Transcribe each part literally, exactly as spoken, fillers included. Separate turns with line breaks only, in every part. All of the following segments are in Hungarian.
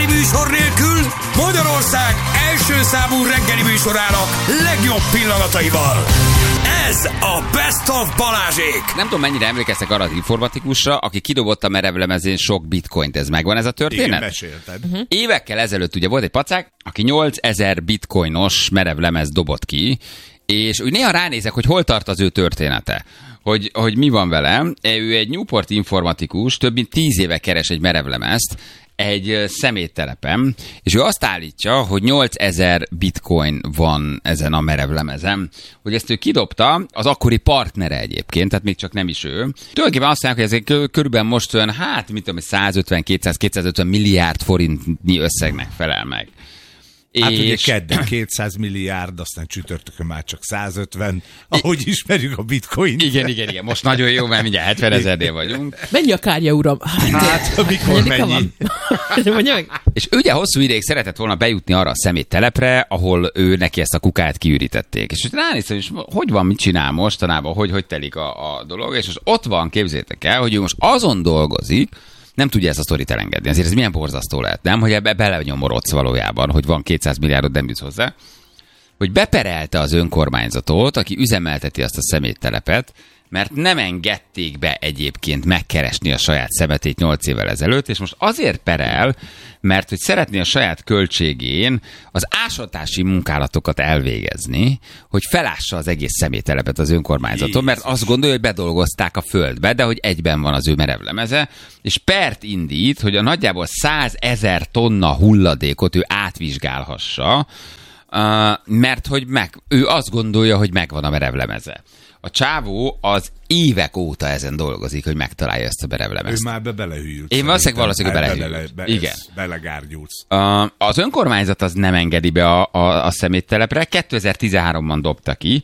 műsor nélkül Magyarország első számú reggeli műsorának legjobb pillanataival. Ez a Best of Balázsék.
Nem tudom, mennyire emlékeztek arra az informatikusra, aki kidobott a merevlemezén sok bitcoint. Ez megvan ez a történet?
Igen, mesélted.
Uh-huh. Évekkel ezelőtt ugye volt egy pacák, aki nyolcezer bitcoinos merevlemez dobott ki, és úgy néha ránézek, hogy hol tart az ő története. Hogy, hogy mi van vele. Ő egy Newport informatikus, több mint tíz éve keres egy merevlemezt egy szeméttelepen, és ő azt állítja, hogy nyolcezer bitcoin van ezen a merevlemezen, hogy ezt ő kidobta, az akkori partnere egyébként, tehát még csak nem is ő. Tulajdonképpen azt mondják, hogy ez körülbelül most olyan, hát mit tudom, százötven, kétszáz, kétszázötven milliárd forintnyi összegnek felel meg.
Hát
és...
ugye kedden kétszáz milliárd, aztán csütörtökön már csak százötven, ahogy ismerjük a bitcoint.
Igen, igen, igen. Most nagyon jó, mert mindjárt hetven ezernél vagyunk.
Mennyi a kártya, uram?
Hát, amikor mennyi?
És ugye hosszú ideig szeretett volna bejutni arra a szeméttelepre, ahol ő neki ezt a kukát kiürítették. És ránéztem, és hogy van, mit csinál mostanában, hogy hogy telik a, a dolog, és most ott van, képzeljétek el, hogy ő most azon dolgozik, nem tudja ezt a sztorit elengedni. Ezért ez milyen borzasztó lehet, nem? Hogy ebbe belenyomorodsz valójában, hogy van kétszáz milliárdot, nem jutsz hozzá. Hogy beperelte az önkormányzatot, aki üzemelteti azt a szeméttelepet, mert nem engedték be egyébként megkeresni a saját szemetét nyolc évvel ezelőtt, és most azért perel, mert hogy szeretné a saját költségén az ásatási munkálatokat elvégezni, hogy felássa az egész szeméttelepet az önkormányzaton, mert azt gondolja, hogy bedolgozták a földbe, de hogy egyben van az ő merevlemeze, és pert indít, hogy a nagyjából százezer tonna hulladékot ő átvizsgálhassa, mert hogy meg, ő azt gondolja, hogy megvan a merevlemeze. A csávó az évek óta ezen dolgozik, hogy megtalálja ezt a merevlemezt.
Ő már be belehűlt.
Én valószínűleg valószínűleg belehűlt.
Bele, be,
Igen.
Belegárgyulsz.
Uh, az önkormányzat az nem engedi be a, a, a szeméttelepre. kétezer-tizenháromban dobta ki,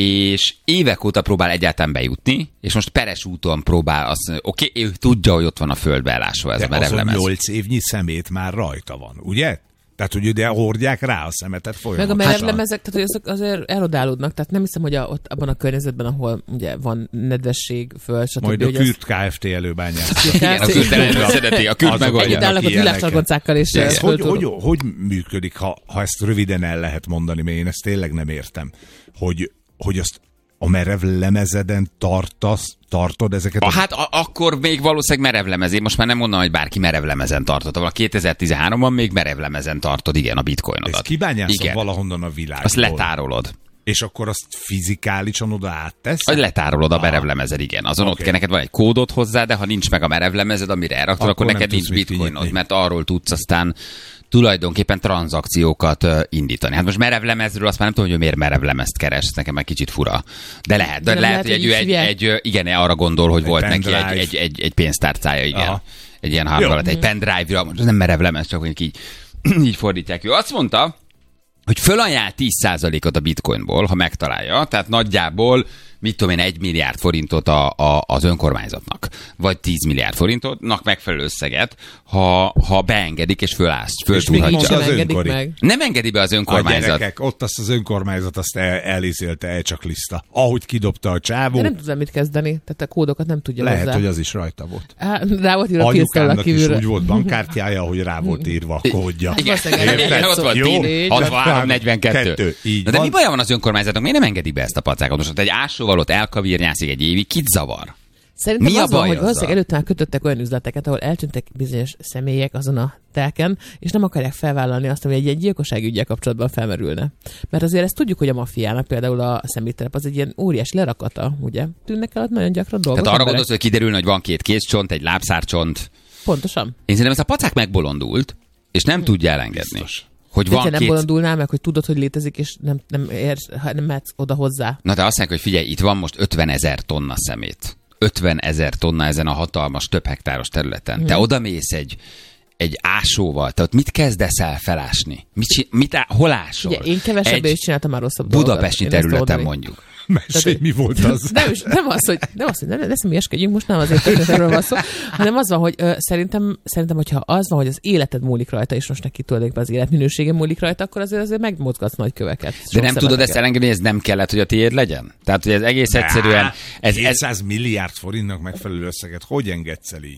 és évek óta próbál egyáltalán bejutni, és most peres úton próbál azt mondani, oké, okay, ő tudja, hogy ott van a földbe elásva ez
de
a merevlemez.
azon nyolc évnyi szemét már rajta van, ugye? Tehát, hogy ide hordják rá a szemetet folyamatosan.
Meg a merevlemezek, tehát hogy azok azért erodálódnak, tehát nem hiszem, hogy a, ott abban a környezetben, ahol ugye van nedvesség, föl, stb.
Majd a Kürt Kft. Előbányász.
Igen, a Kürt előszedeti, a Kürt megoldja.
Együtt állnak a világcsalgoncákkal és...
Ez hogy, hogy, hogy működik, ha, ha ezt röviden el lehet mondani, mert én ezt tényleg nem értem, hogy, hogy azt a merevlemezeden tartasz, tartod ezeket?
A... Hát a, akkor még valószínűleg merevlemez. Én most már nem mondom, hogy bárki merevlemezen tartotta. A kétezer-tizenháromban még merevlemezen tartod, igen, a bitcoinodat.
Ezt kibányászod valahonnan a világból.
Azt letárolod.
És akkor azt fizikálisan oda áttesz?
Hogy letárolod a merevlemezed, igen. Azon okay. Ott kell, neked van egy kódot hozzá, de ha nincs meg a merevlemezed, amire elraktad, akkor, akkor neked nincs bitcoinod, mert arról tudsz aztán tulajdonképpen tranzakciókat uh, indítani. Hát most merevlemezről azt már nem tudom, hogy miért merevlemezt keres, ez nekem egy kicsit fura. De lehet, de, de lehet, lehet, hogy egy, egy, egy, igen, arra gondol, hogy egy volt neki egy, egy, egy, egy pénztárcája, igen. Aha. Egy ilyen hardware, egy pendrive-ra, most nem merevlemez, csak hogy így, így fordítják. Ő azt mondta, hogy fölajánl tíz százalékot a bitcoinból, ha megtalálja, tehát nagyjából, mit tudom én, egy milliárd forintot a, a, az önkormányzatnak, vagy tíz milliárd forintotnak megfelelő összeget, ha, ha beengedik és fölállsz, föltúlhatja.
Az önkori.
Nem engedi be az önkormányzat.
A gyerekek, ott azt az önkormányzat azt el, elízélte, elcsaklista. Ahogy kidobta a csávó.
De nem tudsz mit kezdeni, tehát a kódokat nem tudja
lehet,
hozzá.
hogy az is rajta volt.
Há, rá volt írva
anyukámnak is úgy volt bankkártyája, hogy rá volt írva a kódja.
Igen, igen, ott volt hatvanhárom negyvenkettő. De mi baja van az önkormányzatnak? Miért nem engedi be ezt a pacákat? Most egy ásóval ott elkavírnyászik egy évig, kit zavar?
Szerintem mi az van, hogy valószínűleg előtt már kötöttek olyan üzleteket, ahol eltűntek bizonyos személyek azon a telken, és nem akarják felvállalni azt, hogy egy, egy gyilkossági üggyel kapcsolatban felmerülne. Mert azért ezt tudjuk, hogy a maffiának például a szeméttelep az egy ilyen óriási lerakata, ugye? Tűnnek el ott nagyon gyakran dolgok.
Tehát arra gondolsz, hogy kiderülne, hogy van két kézcsont, egy lábszárcsont.
Pontosan.
Én szerintem ez a pacák megbolondult, és nem hmm. tudja elengedni. Biztos. Hogy van
de te nem
két...
bolondulnál meg, hogy tudod, hogy létezik, és nem, nem, ér, nem mehetsz oda hozzá.
Na de azt mondják, hogy figyelj, itt van most ötvenezer tonna szemét. ötvenezer tonna ezen a hatalmas, több hektáros területen. Hmm. Te odamész egy, egy ásóval, te ott mit kezdesz el felásni? Mit, mit á, hol ásol?
Ugye, én kevesebbé is csináltam már rosszabb
budapesti
dolgot.
területen mondjuk.
Mesélj, mi volt az?
Nem, nem az, hogy nem az, hogy ne, ne személyeskedjünk, most nem azért történetről van szó, hanem az van, hogy ö, szerintem, szerintem, hogyha az van, hogy az életed múlik rajta, és most neki tulajdonképpen az életminősége múlik rajta, akkor azért, azért megmozgatsz nagy köveket.
De nem tudod ezt elengedni, hogy ez nem kellett, hogy a tiéd legyen? Tehát, hogy ez egész egyszerűen... Ez,
kétszáz milliárd forintnak megfelelő összeget hogy engedsz el így?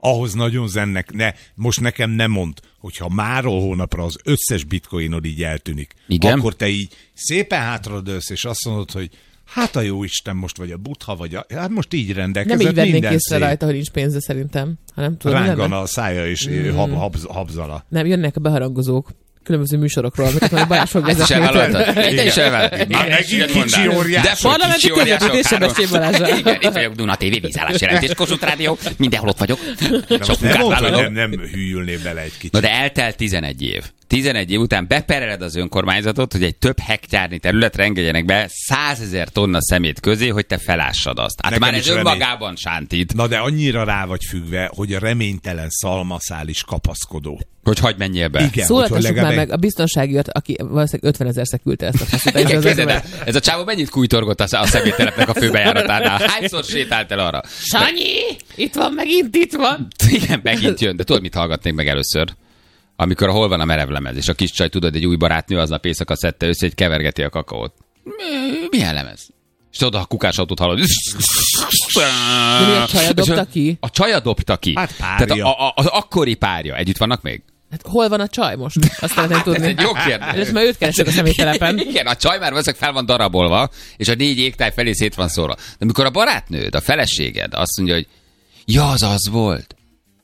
ahhoz nagyon zennek, ne, most nekem nem mond, hogyha máról hónapra az összes bitcoinod így eltűnik, igen, akkor te így szépen hátradőlsz, és azt mondod, hogy hát a jó Isten most vagy a Buddha, vagy a... Hát most így rendelkezett
minden szép. Nem így
vennék
észre rajta, hogy nincs pénze szerintem. Hanem, tudod,
rángana a szája és mm. hab, hab, habzala.
Nem, jönnek a beharangozók különböző műsorokról, amiket majd Balázs fog
vezetni. Ezt is elvállaltad. Te is elvállaltad.
Már megint kicsi óriások.
De parlamenti
közvetítés Balázsra.
Igen, itt vagyok Duna té vé vízállás jelentés, Kossuth Rádió, mindenhol ott vagyok.
Sok nem mondta, hogy nem, nem hűlnél bele egy kicsit.
Na de eltelt tizenegy év. tizenegy év után bepereled az önkormányzatot, hogy egy több hektárnyi területre engedjenek be százezer tonna szemét közé, hogy te felássad azt. Hát nekem már ez önmagában sántít.
Na de annyira rá vagy függve, hogy a reménytelen szalmaszál is kapaszkodó.
Hogy hagyj menjél be.
Igen, szólaltassuk már meg a biztonságiat, aki valószínűleg ötvenezerszer küldte ezt a faszítást.
Ez a csávó mennyit kújtorgott a szeméttelepnek a főbejáratánál? Hányszor sétált el arra?
Sanyi! Itt van, megint itt van!
Igen, megint jön. De tudod, mit hallgatnék meg először? Amikor hol van a merevlemez, és a kis csaj, tudod, egy új barátnő aznap éjszaka szedte össze, hogy kevergeti a kakaót. Milyen lemez? És oda a kukásautót hallod.
De a csaja dobta ki?
A csaja dobta ki.
Hát párja.
Tehát a, a, az akkori párja. Együtt vannak még?
Hát hol van a csaj most? Azt szeretném tudni.
Ez egy jó kérdés.
Először már őt keresek a személytelepen.
Igen, a csaj már valószínűleg fel van darabolva, és a négy égtáj felé szét van szórva. De amikor a barátnőd, a feleséged azt mondja, hogy ja, az az volt.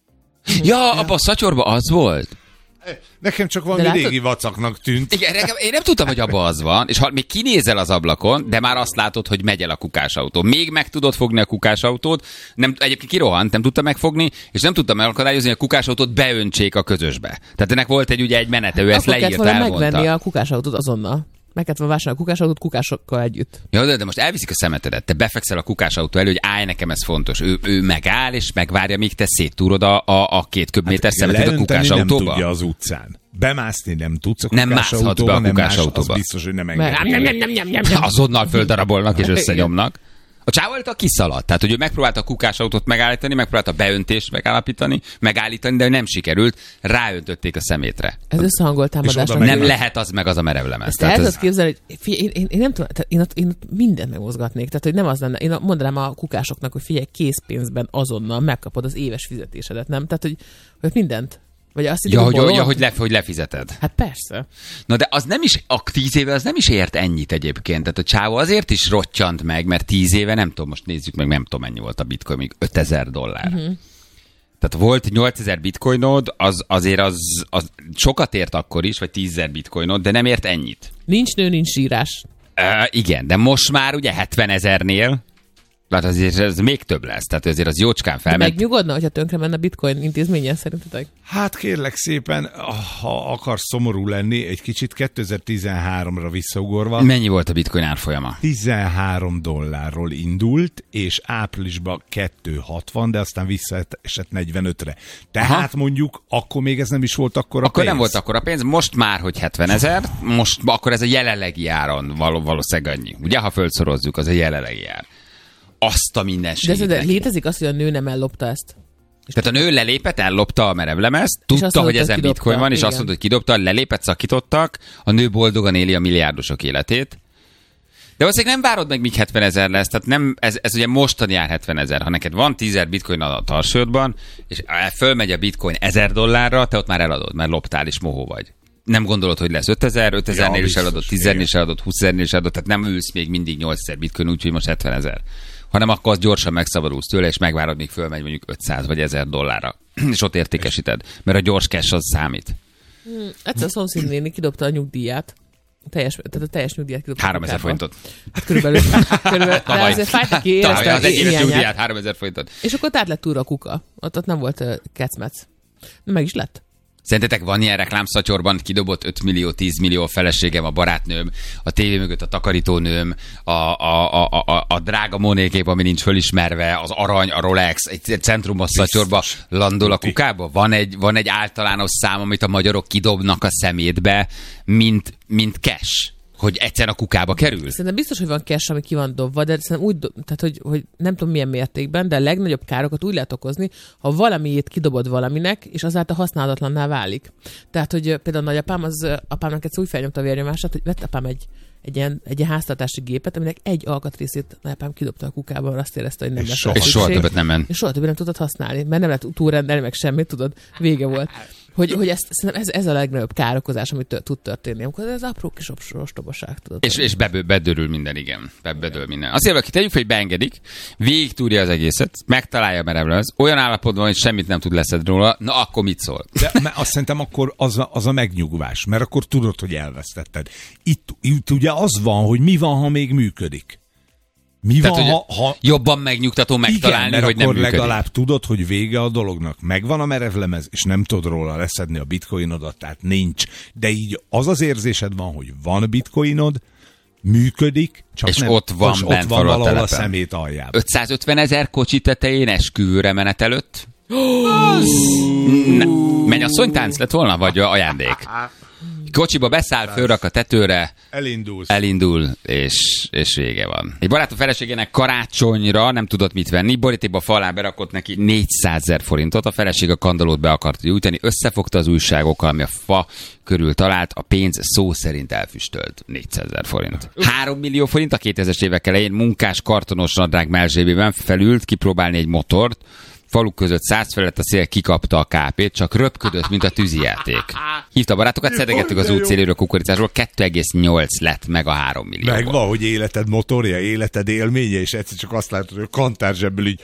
Ja, abban a szatyorban az volt.
Nekem csak valami régi vacaknak tűnt.
Igen, nekem, én nem tudtam, hogy abban az van, és ha még kinézel az ablakon, de már azt látod, hogy megy el a kukásautó. Még meg tudod fogni a kukásautót, nem, egyébként kirohant, nem tudta megfogni, és nem tudta megakadályozni, hogy a kukásautót beöntsék a közösbe. Tehát ennek volt egy, ugye, egy menete, ő ezt leírta, elmondta.
Megvenni a kukásautót azonnal. Meg kellett volna vásárolni a kukásautót kukásokkal együtt.
Ja, de, de most elviszik a szemetedet, te befekszel a kukásautó elő, hogy állj, nekem ez fontos. Ő, ő megáll, és megvárja, míg te széttúrod a, a, a két köbméter hát, szemetet a kukásautóba.
Nem tudja az utcán. Bemászni nem tudsz a
nem mászhatsz be a kukásautóba.
Az biztos, hogy nem engednek.
Nem, nem, nem, nem, nem, nem.
Azonnal földarabolnak és összenyomnak. A csávó a kiszaladt, tehát hogy ő megpróbálta a kukásautót megállítani, megpróbálta a beöntést megállapítani, megállítani, de nem sikerült, ráöntötték a szemétre.
Ez összehangolt támadás.
Nem lehet az meg az a merevlemez.
Ezt el tudod képzelni, hogy figyelj, én, én, én nem tudom, én, ott, én ott mindent megmozgatnék, tehát hogy nem az lenne, én mondanám a kukásoknak, hogy figyelj, készpénzben azonnal megkapod az éves fizetésedet, nem? Tehát, hogy, hogy mindent. Vagy azt
ja, hogy, ja, hogy, le, hogy lefizeted.
Hát persze.
Na de az nem is, a tíz éve az nem is ért ennyit egyébként. Tehát a csávó azért is rottyant meg, mert tíz éve, nem tudom, most nézzük meg, nem tudom mennyi volt a bitcoin, még ötezer dollár. Uh-huh. Tehát volt nyolcezer bitcoinod, az azért az, az sokat ért akkor is, vagy tízezer bitcoinod, de nem ért ennyit.
Nincs nő, nincs sírás.
Uh, igen, de most már ugye hetvenezernél, hát azért ez még több lesz, tehát azért az jócskán felment.
Megnyugodna, hogyha tönkre menne a bitcoin intézményen szerintetek?
Hát kérlek szépen, ha akarsz szomorú lenni, egy kicsit kétezer-tizenháromra visszaugorva.
Mennyi volt a bitcoin árfolyama?
tizenhárom dollárról indult, és áprilisban kettő hatvan, de aztán visszaesett negyvenötre. Tehát aha, mondjuk akkor még ez nem is volt akkora
akkor
pénz.
Nem volt akkora pénz, most már, hogy hetvenezer, most akkor ez a jelenlegi áron való, valószínűleg annyi. Ugye, ha fölszorozzuk, az a jelenlegi ár. Azt a mindenségét.
De, de létezik az, hogy a nő nem ellopta ezt?
Tehát a nő lelépett, ellopta a merevlemezt, tudta, mondta, hogy ezen kidobta, bitcoin van, és igen, azt mondta, hogy kidobta, lelépett, szakítottak, a nő boldogan éli a milliárdosok életét. De valószínűleg nem várod meg, míg hetvenezer lesz, tehát nem, ez, ez ugye mostani jár hetvenezer. Ha neked van tízezer bitcoin a tarsődben, és fölmegy a bitcoin ezer dollárra, te ott már eladod, mert loptál és mohó vagy. Nem gondolod, hogy lesz ötezer, ötezernél ja, is eladott, tízezernél is eladott, húszezernél is eladott, tehát nem ülsz még mindig nyolcezer bitcoin, úgyhogy most hetvenezer. Hanem akkor az gyorsan megszabadulsz tőle, és megvárod, míg fölmegy mondjuk ötszáz vagy ezer dollárra, és ott értékesíted. Mert a gyors cash az számít.
Hmm, egyszer a szomszéd néni kidobta a nyugdíját. A teljes, tehát a teljes nyugdíjat kidobta.
háromezer forintot.
Hát körülbelül. körülbelül de azért fájt neki, érezte
az egy éves nyugdíját, háromezer forintot.
És akkor át lett túra a kuka. Ott, ott nem volt uh, kecmec. De meg is lett.
Szerintetek van ilyen reklámszatyorban, kidobott öt millió, tíz millió feleségem, a barátnőm, a tévé mögött a takarítónőm, a, a, a, a, a drága monékép, ami nincs fölismerve, az arany, a Rolex, egy centrumos szatyorba landol a kukába? Van egy, van egy általános szám, amit a magyarok kidobnak a szemétbe, mint, mint cash, hogy egyszer a kukába kerül?
Szerintem biztos, hogy van cash, ami ki van dobva, de szerintem úgy, do- tehát, hogy, hogy nem tudom milyen mértékben, de a legnagyobb károkat úgy lehet okozni, ha valamiét kidobod valaminek, és azáltal használatlanná válik. Tehát, hogy például nagyapám, az apámnak egy új felnyomta a vérnyomását, hogy vett apám egy, egy ilyen, egy ilyen háztartási gépet, aminek egy alkatrészét nagyapám kidobta a kukába, mert azt érezte, hogy nem lesz
soha, és soha többet nem ment.
És soha többet nem tudod használni, mert nem lehet túlrendelni, meg semmit, tudod, vége volt. Hogy, hogy ez, ez, ez a legnagyobb károkozás, amit tört, tud történni, amikor ez apró kis ostobaság, tudod.
És, és be, bedörül minden, igen. Be, bedől minden. Azért, aki tegyük, hogy beengedik, végig túrja az egészet, megtalálja, mert ebből az, olyan állapotban, hogy semmit nem tud leszedni róla, na akkor mit szól?
De azt szerintem akkor az a, az a megnyugvás, mert akkor tudod, hogy elvesztetted. Itt, itt ugye az van, hogy mi van, ha még működik. Mi
Tehát,
van, ha, ha...
jobban megnyugtató megtalálni,
igen,
hogy nem
akkor
működik.
legalább tudod, hogy vége a dolognak. Megvan a merevlemez, és nem tudod róla leszedni a bitcoinodat, tehát nincs. De így az az érzésed van, hogy van bitcoinod, működik, csak
és
nem,
ott van,
ott
bent
van valahol
a,
a szemét aljában.
ötszázötven ezer kocsi tetején esküvőre menet előtt? Mennyasszony tánc lett volna, vagy ajándék? Kocsiba beszáll, fölrak a tetőre,
Elindulsz.
elindul, és, és vége van. Egy barátom feleségének karácsonyra nem tudott mit venni, borítékba fa alá berakott neki négyszázezer forintot, a feleség a kandallót be akart gyújtani, összefogta az újságokkal, ami a fa körül talált, a pénz szó szerint elfüstölt. négyszázezer forint. három millió forint a kétezres évek elején munkás kartonos nadrág mellzsébében felült kipróbálni egy motort, faluk között száz felett a szél kikapta a kápét, csak röpködött, mint a tűzijáték. Hívta a barátokat, szedegettük az útszéléről a kukoricásról, kettő egész nyolc lett meg a három millió.
Megvan, hogy életed motorja, életed élménye, és egyszer csak azt látod, hogy a kantárzsebből így...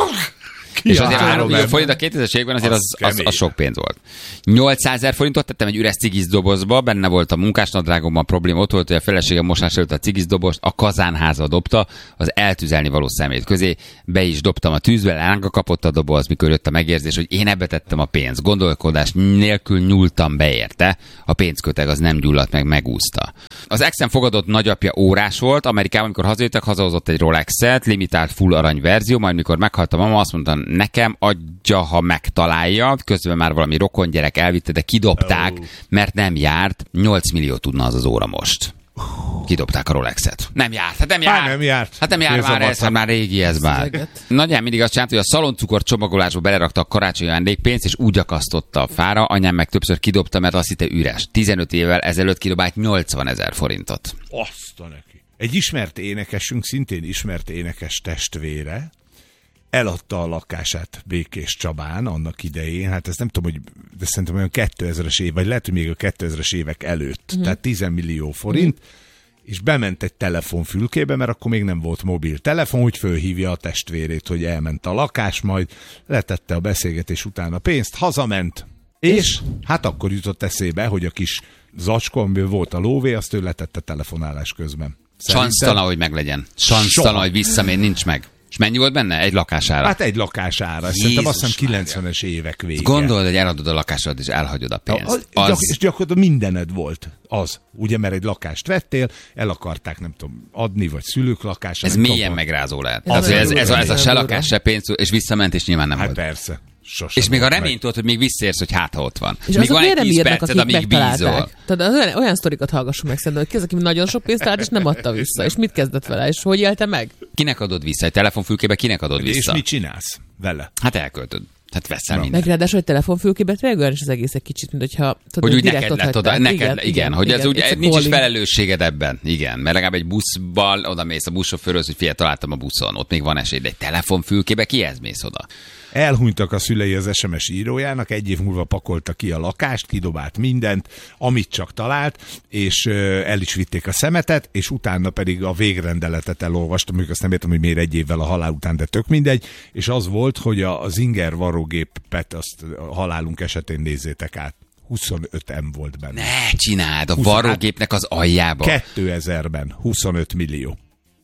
És azért három millió forint a kétezres években azért az, az, az, az sok pénz volt. nyolcszázezer forintot tettem egy üres cigizdobozba, benne volt a munkásnadrágomban, a probléma ott volt, hogy a feleségem mosás előtt a cigizdobozt a kazánházba dobta, az eltüzelni való szemét közé, be is dobtam a tűzbe, lánga kapott a doboz, mikor jött a megérzés, hogy én ebbe tettem a pénzt. Gondolkodás nélkül nyúltam be érte, a pénzköteg az nem gyulladt meg, megúszta. Az exem fogadott nagyapja órás volt, Amerikában, amikor hazajöttek, hazahozott egy Rolexet, limitált full arany verzió, majd mikor meghalt a mama, azt mondta, nekem adja, ha megtalálja, közben már valami rokon gyerek elvitte, de kidobták, oh. mert nem járt, nyolc millió tudna az az óra most. Kidobták a Rolexet. Nem járt, hát nem járt.
Hát nem járt.
Hát nem járt már ez, hát már régi ez már. Nagyján mindig azt csinált, hogy a szaloncukor csomagolásba belerakta a karácsonyi ajándékpénzt, és úgy akasztotta a fára, anyám meg többször kidobta, mert azt hitte üres. tizenöt évvel ezelőtt kidobált nyolcvanezer forintot.
Azt a neki. Egy ismert énekesünk, szintén ismert énekes testvére, eladta a lakását Békés Csabán annak idején, hát ezt nem tudom, hogy de szerintem olyan kétezres év, vagy lehet, hogy még a kétezres évek előtt, mm. tehát tíz millió forint, mm. és bement egy telefonfülkébe, mert akkor még nem volt mobil telefon, hogy fölhívja a testvérét, hogy elment a lakás, majd letette a beszélgetés után a pénzt, hazament, és, és hát akkor jutott eszébe, hogy a kis zacskó, amiből volt a lóvé, azt ő letette telefonálás közben.
Sansztalan, hogy meglegyen. Sansztalan, hogy visszamér, nincs meg. És mennyi volt benne? Egy lakására?
Hát egy lakására. Jézus, szerintem azt hiszem kilencvenes évek vége.
Gondolod, hogy eladod a lakásodat, és elhagyod a pénzt.
Az... Az... És gyakorlatilag mindened volt az. Ugye, mert egy lakást vettél, el akarták, nem tudom, adni, vagy szülők lakása.
Ez mélyen tudom, megrázó lehet. Ez, az, ez, ez, ez, a, ez a se lakás, se pénz, és visszament, és nyilván nem
hát
volt.
Hát persze. Sosem
és még a reményt tudod, hogy még visszaérsz, hogy hát ha ott van.
És
még van
egy
tíz
írnak,
perced, amíg bízol.
Tudod, olyan, olyan sztorikat hallgassunk meg szerintem, hogy ki az, aki nagyon sok pénzt talált, és nem adta vissza. És mit kezdett vele, és hogy élte meg?
Kinek adod vissza? Egy telefonfülkébe kinek adod vissza?
És mit csinálsz vele?
Hát elköltöd. Hát veszel
no.
mindent.
Meg ráadásul, hogy telefonfülkében tényleg olyan is az egész egy kicsit, mint hogyha tudod,
hogy úgy
direkt
neked lett oda, neked, igen, igen, igen, hogy igen, ez úgy nincs is felelősséged ebben. Igen, mert legalább egy buszban oda mész a buszsofőrhöz, hogy figyelj, találtam a buszon, ott még van esély, de egy telefonfülkébe kihez mész oda?
Elhunytak a szülei az es em es írójának, egy év múlva pakolta ki a lakást, kidobált mindent, amit csak talált, és el is vitték a szemetet, és utána pedig a végrendeletet elolvastam, mondjuk azt nem értem, hogy miért egy évvel a halál után, de tök mindegy, és az volt, hogy a Zinger varrógépet azt a halálunk esetén nézzétek át. huszonöt em volt benne.
Ne csináld, a varrógépnek az aljába.
kétezerben huszonöt millió.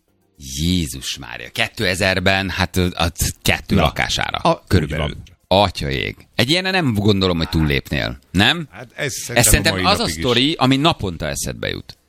Jézus Mária, kétezerben, hát a kettő Na, lakására
a,
körülbelül. Atyaég. Egy ilyen nem gondolom, hogy túllépnél, nem?
Hát ez
ez szerintem az a sztori, ami naponta eszedbe jut.